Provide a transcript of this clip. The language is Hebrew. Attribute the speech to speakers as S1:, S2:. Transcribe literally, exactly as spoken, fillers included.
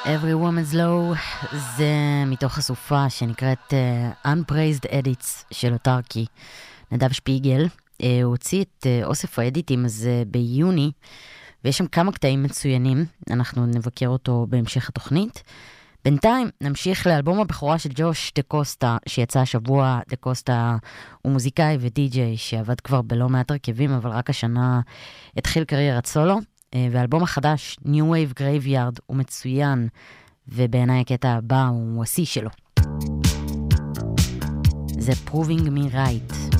S1: Every Woman's Low זה מתוך הסופה שנקראת uh, Unpraised Edits של אוטרקי. נדב שפיגל, uh, הוא הוציא את uh, אוסף האדיטים הזה ביוני, ויש שם כמה קטעים מצוינים, אנחנו נבקר אותו בהמשך התוכנית. בינתיים נמשיך לאלבום הבכורה של ג'וש דה קוסטה, שיצא השבוע. דה קוסטה הוא מוזיקאי ודי-ג'יי שעבד כבר בלא מעט רכבים, אבל רק השנה התחיל קריירת סולו. והאלבום החדש, New Wave Graveyard, הוא מצוין, ובעיניי הקטע הבא הוא השיא שלו. זה Proving Me Right.